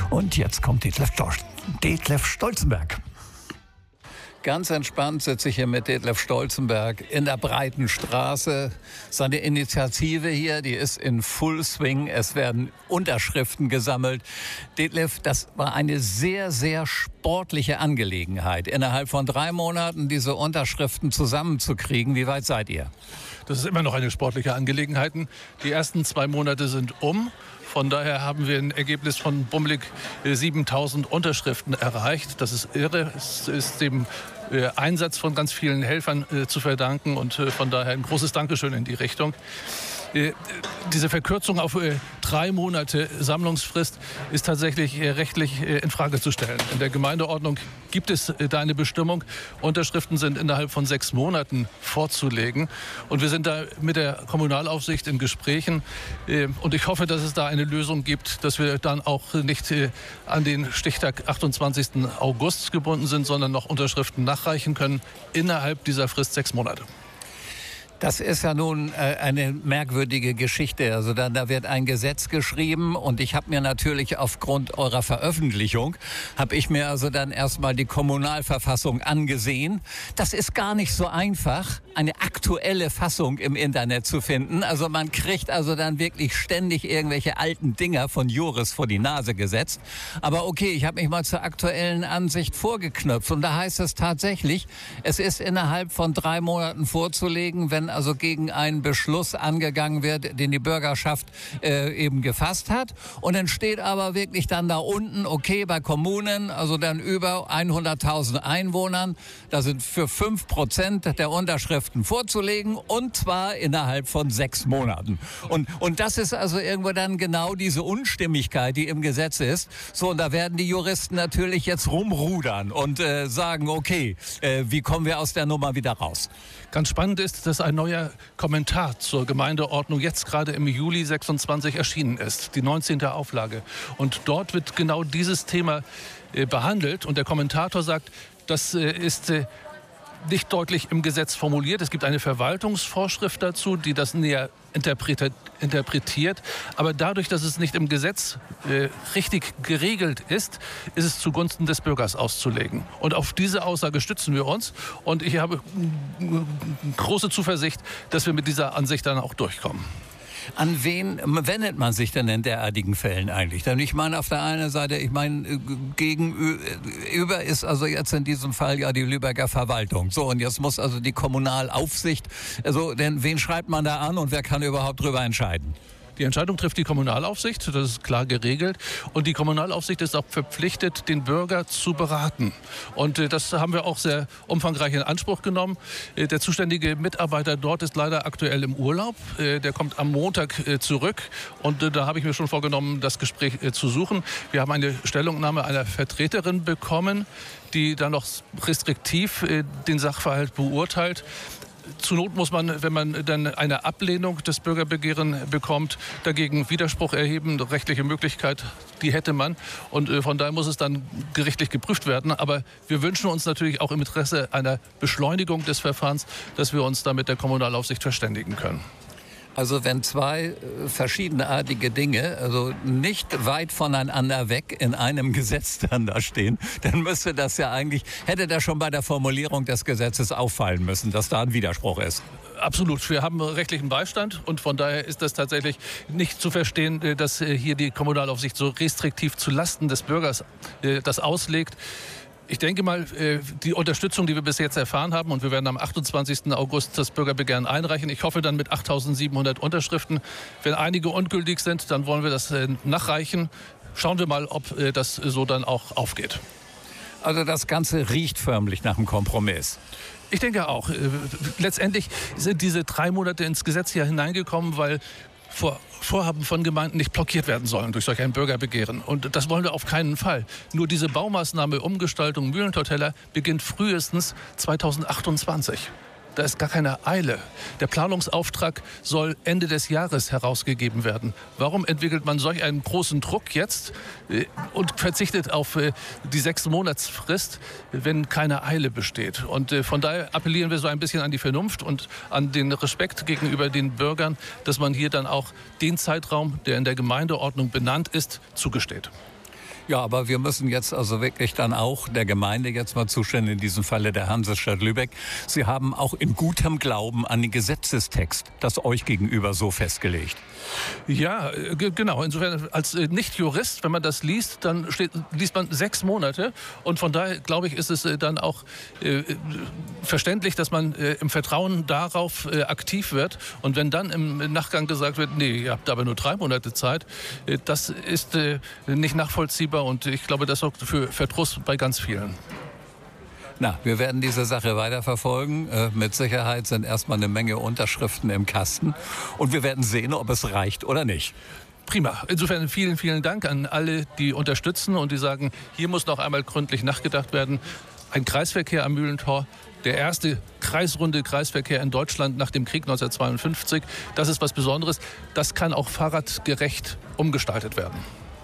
Und jetzt kommt Detlef Stolzenberg. Ganz entspannt sitze ich hier mit Detlef Stolzenberg in der Breiten Straße. Seine Initiative hier, die ist in Full Swing. Es werden Unterschriften gesammelt. Detlef, das war eine sehr, sehr sportliche Angelegenheit, innerhalb von 3 Monaten diese Unterschriften zusammenzukriegen. Wie weit seid ihr? Das ist immer noch eine sportliche Angelegenheit. Die ersten 2 Monate sind um. Von daher haben wir ein Ergebnis von bummelig 7000 Unterschriften erreicht. Das ist irre. Es ist dem Einsatz von ganz vielen Helfern zu verdanken und von daher ein großes Dankeschön in die Richtung. Diese Verkürzung auf 3 Monate Sammlungsfrist ist tatsächlich rechtlich in Frage zu stellen. In der Gemeindeordnung gibt es da eine Bestimmung. Unterschriften sind innerhalb von 6 Monaten vorzulegen. Und wir sind da mit der Kommunalaufsicht in Gesprächen. Und ich hoffe, dass es da eine Lösung gibt, dass wir dann auch nicht an den Stichtag 28. August gebunden sind, sondern noch Unterschriften nachreichen können innerhalb dieser Frist 6 Monate. Das ist ja nun eine merkwürdige Geschichte. Also da wird ein Gesetz geschrieben und ich habe mir natürlich aufgrund eurer Veröffentlichung, habe ich mir also dann erstmal die Kommunalverfassung angesehen. Das ist gar nicht so einfach, eine aktuelle Fassung im Internet zu finden. Also man kriegt also dann wirklich ständig irgendwelche alten Dinger von Juris vor die Nase gesetzt. Aber okay, ich habe mich mal zur aktuellen Ansicht vorgeknöpft und da heißt es tatsächlich, es ist innerhalb von 3 Monaten vorzulegen, wenn also gegen einen Beschluss angegangen wird, den die Bürgerschaft eben gefasst hat. Und dann steht aber wirklich dann da unten, okay, bei Kommunen, also dann über 100.000 Einwohnern, da sind für 5% der Unterschriften vorzulegen und zwar innerhalb von 6 Monaten. Und das ist also irgendwo dann genau diese Unstimmigkeit, die im Gesetz ist. So, und da werden die Juristen natürlich jetzt rumrudern und sagen, okay, wie kommen wir aus der Nummer wieder raus? Ganz spannend ist, dass ein neuer Kommentar zur Gemeindeordnung jetzt gerade im Juli 26 erschienen ist, die 19. Auflage. Und dort wird genau dieses Thema behandelt. Und der Kommentator sagt, das ist nicht deutlich im Gesetz formuliert. Es gibt eine Verwaltungsvorschrift dazu, die das näher interpretiert. Aber dadurch, dass es nicht im Gesetz richtig geregelt ist, ist es zugunsten des Bürgers auszulegen. Und auf diese Aussage stützen wir uns. Und ich habe große Zuversicht, dass wir mit dieser Ansicht dann auch durchkommen. An wen wendet man sich denn in derartigen Fällen eigentlich? Denn ich meine, auf der einen Seite, gegenüber ist also jetzt in diesem Fall ja die Lübecker Verwaltung. So, und jetzt muss also die Kommunalaufsicht, also, denn wen schreibt man da an und wer kann überhaupt drüber entscheiden? Die Entscheidung trifft die Kommunalaufsicht, das ist klar geregelt. Und die Kommunalaufsicht ist auch verpflichtet, den Bürger zu beraten. Und das haben wir auch sehr umfangreich in Anspruch genommen. Der zuständige Mitarbeiter dort ist leider aktuell im Urlaub. Der kommt am Montag zurück. Und da habe ich mir schon vorgenommen, das Gespräch zu suchen. Wir haben eine Stellungnahme einer Vertreterin bekommen, die dann noch restriktiv den Sachverhalt beurteilt. Zur Not muss man, wenn man dann eine Ablehnung des Bürgerbegehren bekommt, dagegen Widerspruch erheben. Rechtliche Möglichkeit, die hätte man. Und von daher muss es dann gerichtlich geprüft werden. Aber wir wünschen uns natürlich auch im Interesse einer Beschleunigung des Verfahrens, dass wir uns da mit der Kommunalaufsicht verständigen können. Also wenn 2 verschiedenartige Dinge, also nicht weit voneinander weg in einem Gesetz dann da stehen, dann müsste das ja eigentlich, hätte das schon bei der Formulierung des Gesetzes auffallen müssen, dass da ein Widerspruch ist. Absolut. Wir haben rechtlichen Beistand und von daher ist das tatsächlich nicht zu verstehen, dass hier die Kommunalaufsicht so restriktiv zu Lasten des Bürgers das auslegt. Ich denke mal, die Unterstützung, die wir bis jetzt erfahren haben, und wir werden am 28. August das Bürgerbegehren einreichen. Ich hoffe dann mit 8.700 Unterschriften. Wenn einige ungültig sind, dann wollen wir das nachreichen. Schauen wir mal, ob das so dann auch aufgeht. Also das Ganze riecht förmlich nach einem Kompromiss. Ich denke auch. Letztendlich sind diese 3 Monate ins Gesetz hier hineingekommen, weil Vorhaben von Gemeinden nicht blockiert werden sollen durch solch ein Bürgerbegehren. Und das wollen wir auf keinen Fall. Nur diese Baumaßnahme Umgestaltung Mühlentorteller beginnt frühestens 2028. Da ist gar keine Eile. Der Planungsauftrag soll Ende des Jahres herausgegeben werden. Warum entwickelt man solch einen großen Druck jetzt und verzichtet auf die 6-Monatsfrist, wenn keine Eile besteht? Und von daher appellieren wir so ein bisschen an die Vernunft und an den Respekt gegenüber den Bürgern, dass man hier dann auch den Zeitraum, der in der Gemeindeordnung benannt ist, zugesteht. Ja, aber wir müssen jetzt also wirklich dann auch der Gemeinde jetzt mal zustimmen, in diesem Falle der Hansestadt Lübeck. Sie haben auch in gutem Glauben an den Gesetzestext das euch gegenüber so festgelegt. Ja, genau. Insofern als Nicht-Jurist, wenn man das liest, dann liest man 6 Monate. Und von daher, glaube ich, ist es dann auch verständlich, dass man im Vertrauen darauf aktiv wird. Und wenn dann im Nachgang gesagt wird, nee, ihr habt aber nur 3 Monate Zeit, das ist nicht nachvollziehbar. Und ich glaube, das sorgt für Verdruss bei ganz vielen. Na, wir werden diese Sache weiterverfolgen. Mit Sicherheit sind erstmal eine Menge Unterschriften im Kasten. Und wir werden sehen, ob es reicht oder nicht. Prima. Insofern vielen, vielen Dank an alle, die unterstützen und die sagen, hier muss noch einmal gründlich nachgedacht werden. Ein Kreisverkehr am Mühlentor, der erste kreisrunde Kreisverkehr in Deutschland nach dem Krieg 1952. Das ist was Besonderes. Das kann auch fahrradgerecht umgestaltet werden.